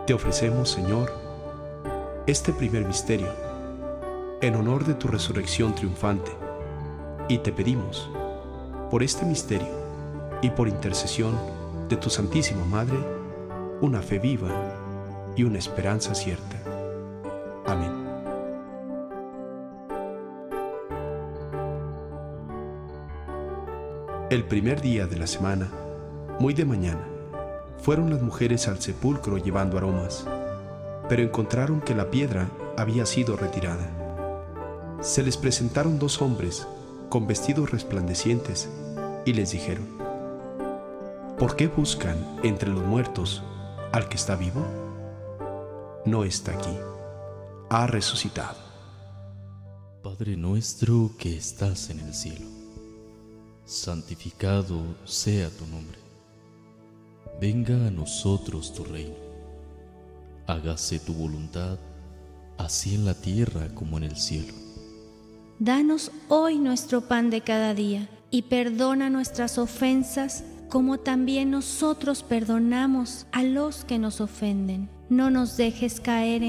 Te ofrecemos, Señor, este primer misterio, en honor de tu resurrección triunfante, y te pedimos, por este misterio y por intercesión de tu Santísima Madre, una fe viva y una esperanza cierta. Amén. El primer día de la semana, muy de mañana, fueron las mujeres al sepulcro llevando aromas, pero encontraron que la piedra había sido retirada. Se les presentaron dos hombres con vestidos resplandecientes y les dijeron: ¿por qué buscan entre los muertos al que está vivo? No está aquí, ha resucitado. Padre nuestro que estás en el cielo, santificado sea tu nombre. Venga a nosotros tu reino. Hágase tu voluntad, así en la tierra como en el cielo. Danos hoy nuestro pan de cada día, y perdona nuestras ofensas, como también nosotros perdonamos a los que nos ofenden. No nos dejes caer en